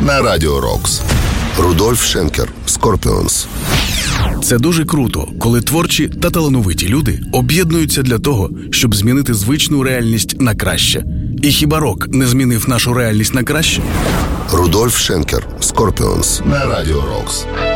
на Радіо Рокс. Рудольф Шенкер, Скорпіонс. Це дуже круто, коли творчі та талановиті люди об'єднуються для того, щоб змінити звичну реальність на краще. І хіба рок не змінив нашу реальність на краще? Рудольф Шенкер, Скорпіонс на Радіо Рокс.